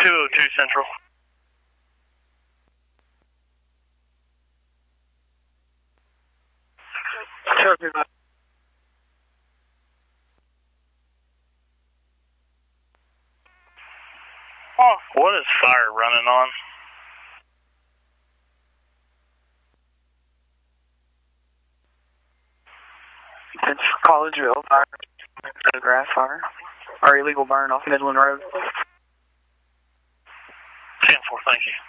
202 Central. Oh, what is fire running on? It's Collegeville fire, grass fire, or illegal burn off Midland Road. 10-4, thank you.